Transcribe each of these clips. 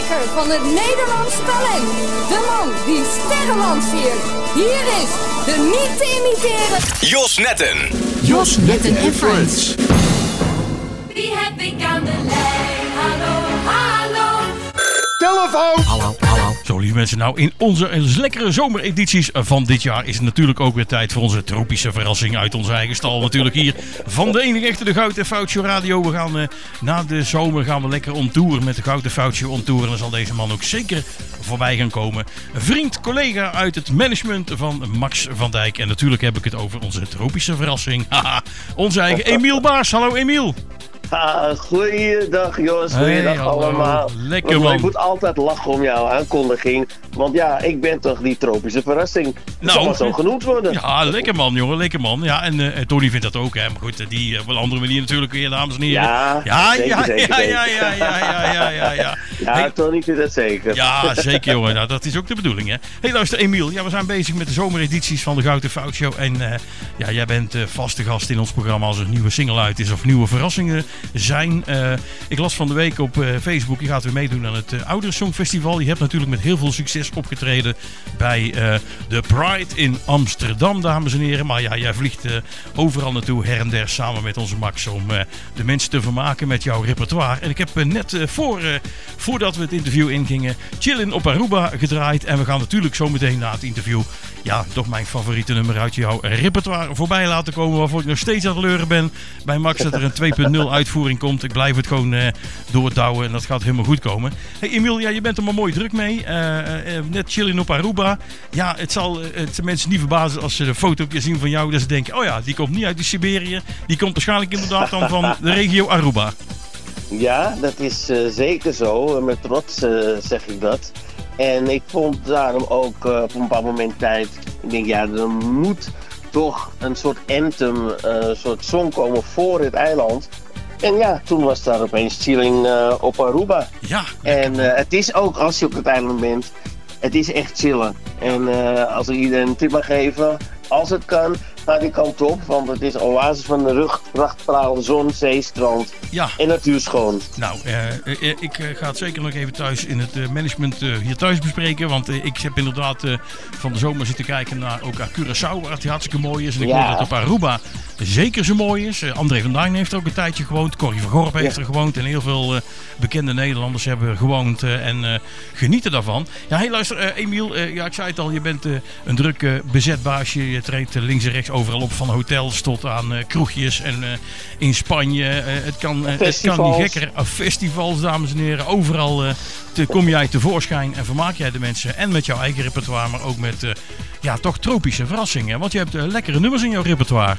ontdekker van het Nederlands talent. De man die sterren lanceert. Hier is de niet te imiteren Jos Netten. Jos Netten en Friends. Wie heb ik aan de lijn? Hallo, hallo. Telefoon! Hallo. Zo, lieve mensen, nou in onze lekkere zomeredities van dit jaar is het natuurlijk ook weer tijd voor onze tropische verrassing uit onze eigen stal. Natuurlijk hier van de enige echte de Goud en Foutje Radio. We gaan na de zomer gaan we lekker on tour met de Goud en Foutje on tour. En dan zal deze man ook zeker voorbij gaan komen. Een vriend, collega uit het management van Max van Dijk. En natuurlijk heb ik het over onze tropische verrassing. Haha, onze eigen Emiel Baars. Hallo Emiel. Goeiedag Jos, goeiedag allemaal. Lekker man. Ik moet altijd lachen om jouw aankondiging. Want ja, ik ben toch die tropische verrassing. Dat zal maar zo genoemd worden. Ja, lekker man jongen, lekker man. Ja, en Tony vindt dat ook, hè. Maar goed, die op een andere manier natuurlijk weer, dames en heren. Ja, Hey, Tony vindt dat zeker. Ja, zeker jongen. Nou, dat is ook de bedoeling, hè. Hey, luister Emiel. Ja, we zijn bezig met de zomeredities van de Goud en Fout Show. En ja, jij bent vaste gast in ons programma als er een nieuwe single uit is of nieuwe verrassingen zijn. Ik las van de week op Facebook, je gaat weer meedoen aan het Ouderensongfestival. Je hebt natuurlijk met heel veel succes opgetreden bij de Pride in Amsterdam, dames en heren. Maar ja, jij vliegt overal naartoe, her en der, samen met onze Max, om de mensen te vermaken met jouw repertoire. En ik heb net voordat we het interview ingingen, Chillin' op Aruba gedraaid. En we gaan natuurlijk zo meteen na het interview, ja, toch mijn favoriete nummer uit jouw repertoire voorbij laten komen, waarvoor ik nog steeds aan het leuren ben bij Max dat er een 2.0 uitvoering komt. Ik blijf het gewoon doordouwen en dat gaat helemaal goed komen. Hey Emiel, ja, je bent er maar mooi druk mee. Net Chillin' op Aruba. Ja, het zal de mensen niet verbazen als ze de foto zien van jou, dat ze denken, oh ja, die komt niet uit de Siberië. Die komt waarschijnlijk inderdaad dan van de regio Aruba. Ja, dat is zeker zo. Met trots zeg ik dat. En ik vond daarom ook op een bepaald moment tijd, ik denk ja, er moet toch een soort anthem, een soort song komen voor het eiland. En ja, toen was daar opeens Chilling op Aruba. Ja. En het is ook, als je op het eiland bent, het is echt chillen. En als ik iedereen een tip mag geven, als het kan, ga die kant op. Want het is een oasis van de rug, prachtpraal, zon, zee, strand en natuur schoon. Nou, ik ga het zeker nog even thuis in het management hier thuis bespreken. Want ik heb inderdaad van de zomer zitten kijken naar ook Curaçao, waar het hartstikke mooi is. En ik hoor dat op Aruba zeker zo mooi is. André van Duin heeft er ook een tijdje gewoond. Corrie van Gorp heeft er gewoond. En heel veel bekende Nederlanders hebben er gewoond en genieten daarvan. Ja, hey, luister, Emiel, ja, ik zei het al, je bent een druk bezet baasje. Je treedt links en rechts overal op, van hotels tot aan kroegjes en in Spanje. Het kan niet gekker. Festivals, dames en heren. Overal kom jij tevoorschijn en vermaak jij de mensen. En met jouw eigen repertoire, maar ook met ja, toch tropische verrassingen. Want je hebt lekkere nummers in jouw repertoire.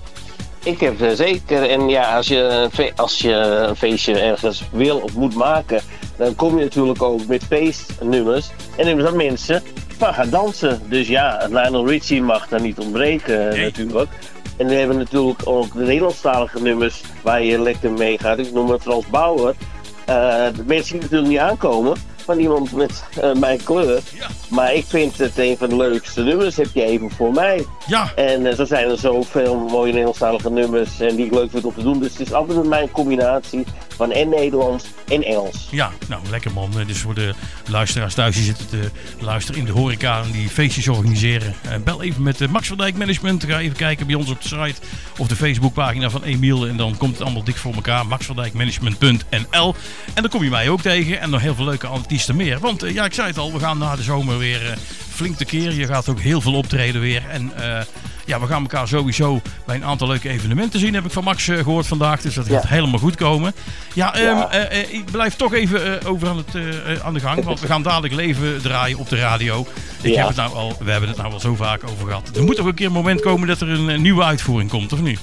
Ik heb zeker. En ja, als je een feestje ergens wil of moet maken, dan kom je natuurlijk ook met feestnummers. En nummers dat mensen van gaan dansen. Dus ja, Lionel Richie mag daar niet ontbreken natuurlijk. En we hebben natuurlijk ook de Nederlandstalige nummers waar je lekker mee gaat. Ik noem het Frans Bauer. De mensen zien natuurlijk niet aankomen van iemand met mijn kleur. Ja. Maar ik vind het een van de leukste nummers. Heb je even voor mij. Ja. En zo zijn er zoveel mooie Nederlandstalige nummers en die ik leuk vind om te doen. Dus het is altijd mijn combinatie van en Nederlands en Engels. Ja, nou lekker man. Dus voor de luisteraars thuis die zitten te luisteren in de horeca en die feestjes organiseren. Bel even met Max van Dijk Management. Ga even kijken bij ons op de site of de Facebookpagina van Emiel. En dan komt het allemaal dik voor elkaar. maxvandijkmanagement.nl. En dan kom je mij ook tegen. En nog heel veel leuke artiesten meer. Want ja, ik zei het al, we gaan na de zomer weer flink tekeer. Je gaat ook heel veel optreden weer. En ja, we gaan elkaar sowieso bij een aantal leuke evenementen zien. Heb ik van Max gehoord vandaag. Dus dat gaat helemaal goed komen. Ja, ik blijf toch even over aan de gang. Want we gaan dadelijk Leven draaien op de radio. We hebben het nou al zo vaak over gehad. Er moet toch een keer een moment komen dat er een nieuwe uitvoering komt, of niet?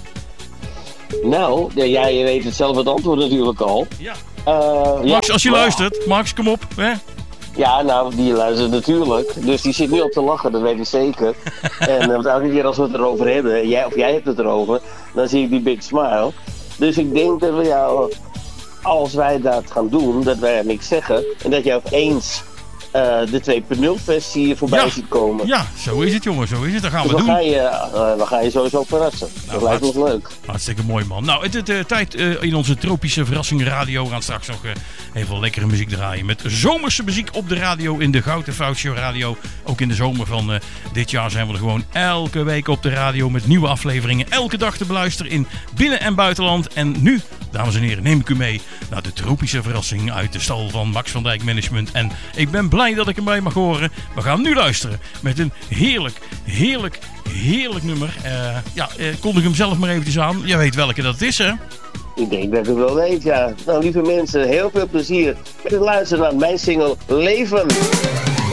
Nou, ja, je weet het zelf het antwoord natuurlijk al. Ja. Max, als je luistert. Max, kom op. Hè? Ja, nou, die luistert natuurlijk. Dus die zit nu op te lachen, dat weet ik zeker. En elke keer als we het erover hebben, jij hebt het erover, dan zie ik die big smile. Dus ik denk dat we jou, als wij dat gaan doen, dat wij niks zeggen. En dat jij opeens de 2.0 versie voorbij ziet komen. Ja, zo is het jongen, zo is het. Dat gaan dus we doen. We gaan je sowieso verrassen. Dat lijkt ons leuk. Hartstikke mooi man. Nou, het is tijd in onze tropische verrassingen radio. We gaan straks nog heel veel lekkere muziek draaien. Met zomerse muziek op de radio in de Gouden Fout Show radio. Ook in de zomer van dit jaar zijn we er gewoon elke week op de radio met nieuwe afleveringen. Elke dag te beluisteren in binnen- en buitenland. En nu, dames en heren, neem ik u mee naar de tropische verrassing uit de stal van Max van Dijk Management. En ik ben blij dat ik erbij mag horen. We gaan nu luisteren met een heerlijk nummer. Kondig hem zelf maar eventjes aan. Jij weet welke dat is, hè? Ik denk dat ik het wel weet, ja. Nou, lieve mensen, heel veel plezier met het luisteren naar mijn single Leven.